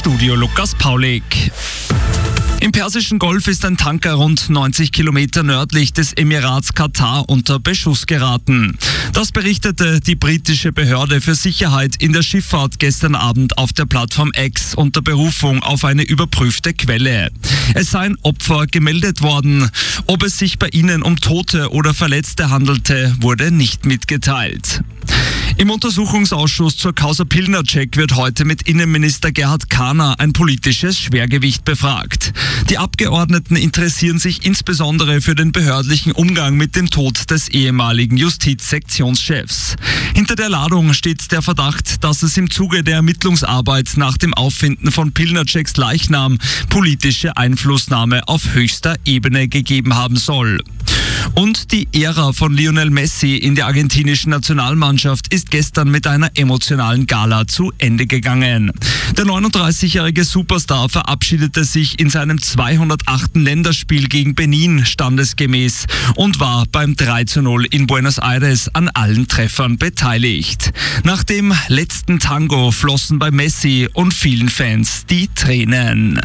Studio Lukas Paulik. Im Persischen Golf ist ein Tanker rund 90 Kilometer nördlich des Emirats Katar unter Beschuss geraten. Das berichtete die britische Behörde für Sicherheit in der Schifffahrt gestern Abend auf der Plattform X unter Berufung auf eine überprüfte Quelle. Es seien Opfer gemeldet worden. Ob es sich bei ihnen um Tote oder Verletzte handelte, wurde nicht mitgeteilt. Im Untersuchungsausschuss zur Causa Pilnacek wird heute mit Innenminister Gerhard Kahner ein politisches Schwergewicht befragt. Die Abgeordneten interessieren sich insbesondere für den behördlichen Umgang mit dem Tod des ehemaligen Justizsektionschefs. Hinter der Ladung steht der Verdacht, dass es im Zuge der Ermittlungsarbeit nach dem Auffinden von Pilnaceks Leichnam politische Einflussnahme auf höchster Ebene gegeben haben soll. Und die Ära von Lionel Messi in der argentinischen Nationalmannschaft ist gestern mit einer emotionalen Gala zu Ende gegangen. Der 39-jährige Superstar verabschiedete sich in seinem 208. Länderspiel gegen Benin standesgemäß und war beim 3:0 in Buenos Aires an allen Treffern beteiligt. Nach dem letzten Tango flossen bei Messi und vielen Fans die Tränen.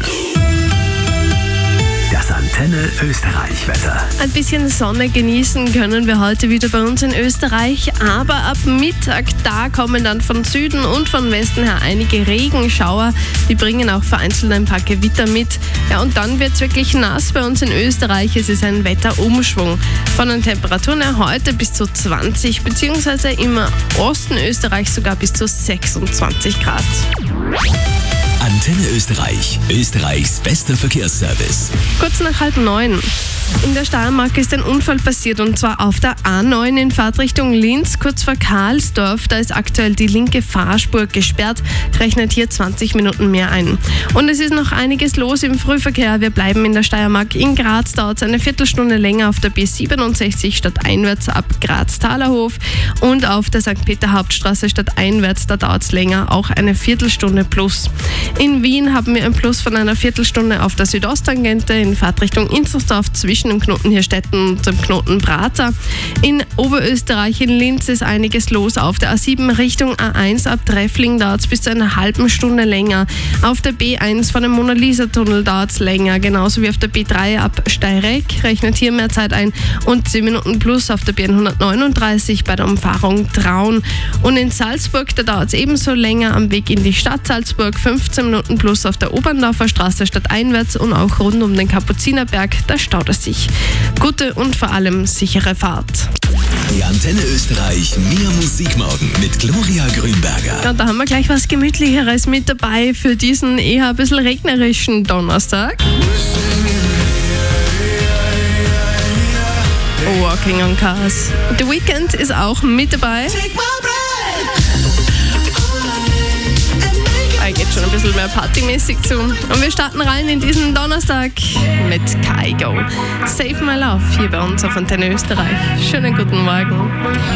Das Antenne Österreich-Wetter. Ein bisschen Sonne genießen können wir heute wieder bei uns in Österreich, aber ab Mittag, da kommen dann von Süden und von Westen her einige Regenschauer, die bringen auch vereinzelt ein paar Gewitter mit. Ja, und dann wird es wirklich nass bei uns in Österreich. Es ist ein Wetterumschwung. Von den Temperaturen her heute bis zu 20, beziehungsweise im Osten Österreichs sogar bis zu 26 Grad. Antenne Österreich, Österreichs bester Verkehrsservice. Kurz nach 8:30. In der Steiermark ist ein Unfall passiert und zwar auf der A9 in Fahrtrichtung Linz, kurz vor Karlsdorf. Da ist aktuell die linke Fahrspur gesperrt, rechnet hier 20 Minuten mehr ein. Und es ist noch einiges los im Frühverkehr. Wir bleiben in der Steiermark. In Graz dauert es eine Viertelstunde länger auf der B67 stadteinwärts ab Graz-Thalerhof und auf der St. Peter-Hauptstraße stadteinwärts, da dauert es länger, auch eine Viertelstunde plus. In Wien haben wir ein Plus von einer Viertelstunde auf der Südosttangente in Fahrtrichtung Inzersdorf zwischen dem Knoten Hirstetten und dem Knoten Prater. In Oberösterreich in Linz ist einiges los. Auf der A7 Richtung A1 ab Treffling dauert es bis zu einer halben Stunde länger. Auf der B1 von dem Mona-Lisa-Tunnel dauert es länger, genauso wie auf der B3 ab Steyregg, rechnet hier mehr Zeit ein und 10 Minuten plus auf der B139 bei der Umfahrung Traun. Und in Salzburg, da dauert es ebenso länger am Weg in die Stadt Salzburg, 15 Minuten plus auf der Oberndorfer Straße stadteinwärts und auch rund um den Kapuzinerberg, da staut es sich. Gute und vor allem sichere Fahrt. Die Antenne Österreich Mehr Musik morgen mit Gloria Grünberger. Ja, da haben wir gleich was Gemütlicheres mit dabei für diesen eher ein bisschen regnerischen Donnerstag. Walking on Cars. The Weeknd ist auch mit dabei. Geht schon ein bisschen mehr partymäßig zu. Und wir starten rein in diesen Donnerstag mit Kygo. Save My Love hier bei uns auf Antenne Österreich. Schönen guten Morgen.